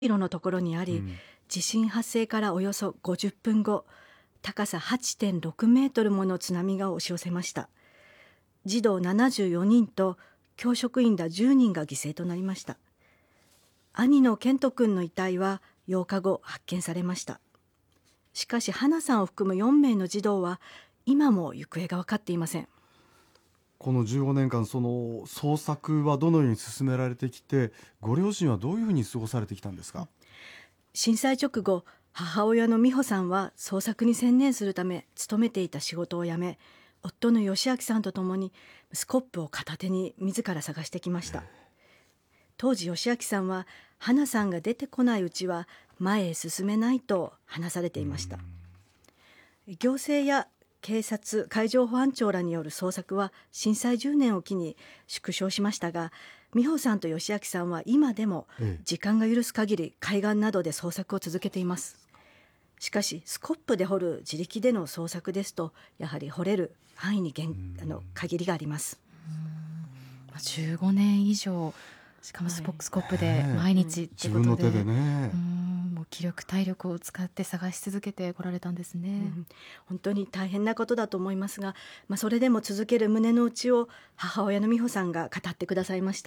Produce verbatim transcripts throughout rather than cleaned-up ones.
キロのところにあり、 うん、 地震発生からおよそごじゅっぷんご、高さ はちてんろくメートルもの津波が押し寄せました。児童ななじゅうよにんと教職員らじゅうにんが犠牲となりました。兄の健人君の遺体はようかご発見されました。しかし花さんを含むよんめいの児童は今も行方が分かっていません。 このじゅうごねんかん、その捜索はどのように進められてきて、ご両親はどういうふうに過ごされてきたんですか？ 震災直後、母親の美穂さんは捜索に専念するため勤めていた仕事を辞め、夫の義明さんと共にスコップを片手に自ら探してきました。当時義明さんは、花さんが出てこないうちは前へ進めないと話されていました。行政や警察、海上保安庁らによる捜索は震災じゅうねんを機に縮小しましたが、美穂さんと義明さんは今でもええ、 時間が許す限り海岸などで捜索を続けています。しかしスコップで掘る自力での捜索ですと、やはり掘れる範囲に限あの限りがあります。 まあじゅうごねん以上、しかもスポックスコップでねえ毎日って自ことで、 分の手でねう。んもう気力体力を使って探し続けてこられたんですね。 うん、本当に大変なことだと思いますが、まあ、それでも続ける胸の内を母親の美穂さんが語ってくださいました。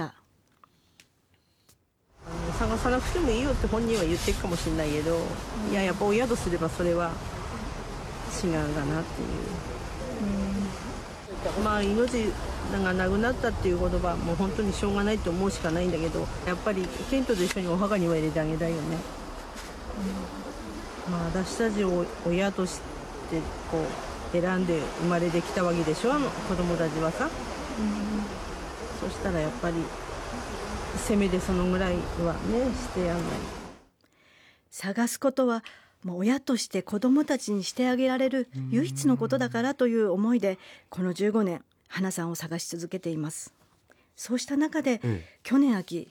探さなくてもいいよって本人は言ってるかもしれないけど、いややっぱ親とすればそれは違うかなっていう、まあ命がなくなったっていうことはもう本当にしょうがないと思うしかないんだけど、やっぱりケントと一緒にお墓には入れてあげたいよね。まあ私たちを親としてこう選んで生まれてきたわけでしょ、あの子供たちはさ、そしたらやっぱりせめてそのぐらいはねしてやんない。 探すことはもう親として子どもたちにしてあげられる唯一のことだからという思いで、このじゅうごねん花さんを探し続けています。そうした中で、 ええ去年秋